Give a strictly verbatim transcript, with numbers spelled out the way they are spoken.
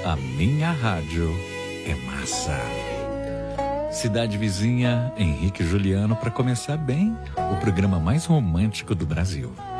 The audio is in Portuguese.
A minha rádio é massa. Cidade Vizinha, Henrique e Juliano, para começar bem, o programa mais romântico do Brasil.